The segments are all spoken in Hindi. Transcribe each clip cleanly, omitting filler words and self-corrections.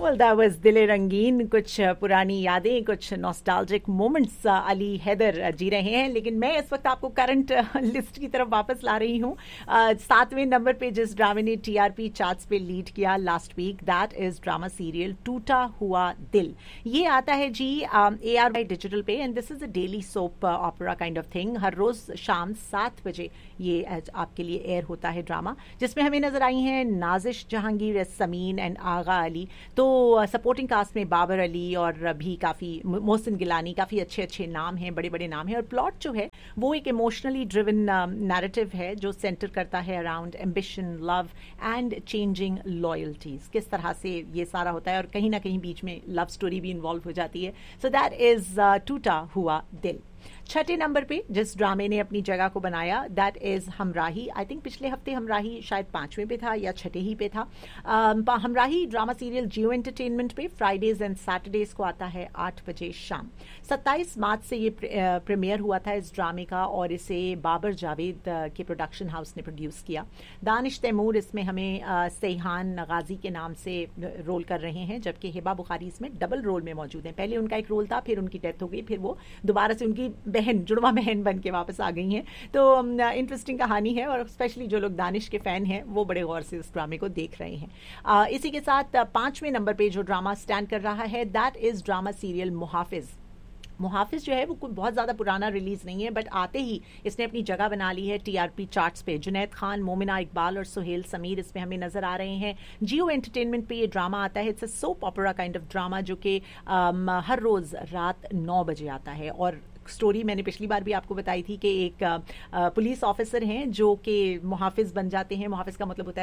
Well, that was दिले रंगीन, कुछ पुरानी यादें, कुछ नॉस्टैल्जिक मोमेंट्स अली हैदर जी रहे हैं। लेकिन मैं इस वक्त आपको करंट लिस्ट की तरफ वापस ला रही हूँ। 7वें नंबर पे जिस ड्रामे ने टीआरपी चार्ट्स पे लीड किया last week, that is drama serial टूटा हुआ दिल। ये आता है जी ARY डिजिटल पे, and this is a daily soap ऑपरा kind of thing. हर रोज शाम 7 बजे ये आपके लिए एयर होता है ड्रामा, जिसमें हमें नजर आई हैं नाजिश जहांगीर, समीन एंड आगा अली। तो सपोर्टिंग कास्ट में बाबर अली और भी काफ़ी मोहसिन गिलानी, काफ़ी अच्छे अच्छे नाम हैं, बड़े बड़े नाम हैं। और प्लॉट जो है वो एक इमोशनली ड्रिवन नैरेटिव है जो सेंटर करता है around ambition, love and changing loyalties. किस तरह से ये सारा होता है और कहीं ना कहीं बीच में लव स्टोरी भी इन्वॉल्व हो जाती है। सो दैट इज टूटा हुआ दिल। 6ठे नंबर पे जिस ड्रामे ने अपनी जगह को बनाया, दैट इज हमराही। आई थिंक पिछले हफ्ते हमराही शायद 5वें पे था या 6ठे ही पे था। हमराही ड्रामा सीरियल जियो एंटरटेनमेंट पे फ्राइडेज एंड सैटरडेज को आता है 8 बजे शाम। 27 मार्च से ये प्रीमियर हुआ था इस ड्रामे का, और इसे बाबर जावेद के प्रोडक्शन हाउस ने प्रोड्यूस किया। दानिश तैमूर इसमें हमें सैहान गाजी के नाम से रोल कर रहे हैं, जबकि हिबा बुखारी इसमें डबल रोल में मौजूद हैं। पहले उनका एक रोल था, फिर उनकी डेथ हो गई, फिर वो दोबारा से उनकी बहन, जुड़वा बहन बन के वापस आ गई हैं। तो इंटरेस्टिंग कहानी है, और स्पेशली जो लोग दानिश के फैन हैं वो बड़े गौर से इस ड्रामे को देख रहे हैं। इसी के साथ 5वें नंबर पे जो ड्रामा स्टैंड कर रहा है, दैट इज ड्रामा सीरियल मुहाफिज। मुहाफिज जो है वो कोई बहुत ज़्यादा पुराना रिलीज नहीं है, बट आते ही इसने अपनी जगह बना ली है टीआरपी चार्ट्स पे। जुनैद खान, मोमिना इकबाल और सुहेल समीर इसमें हमें नजर आ रहे हैं। जियो एंटरटेनमेंट पे ये ड्रामा आता है। It's a soap ऑपरा kind of drama जो कि हर रोज़ रात 9 बजे आता है। और स्टोरी मैंने पिछली बार भी आपको बताई थी कि एक पुलिस ऑफिसर हैं जो कि मुहाफिज बन जाते हैं। मुहाफिज का मतलब होता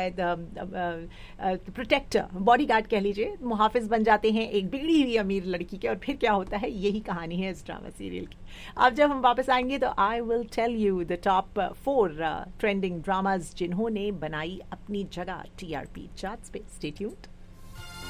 है प्रोटेक्टर, बॉडीगार्ड कह लीजिए। मुहाफिज बन जाते हैं एक बिगड़ी हुई अमीर लड़की के, और फिर क्या होता है, यही कहानी है इस ड्रामा सीरियल की। अब जब हम वापस आएंगे तो I will tell you the top 4 trending dramas जिन्होंने बनाई अपनी जगह टीआरपी चार्ट्स पे। Stay tuned.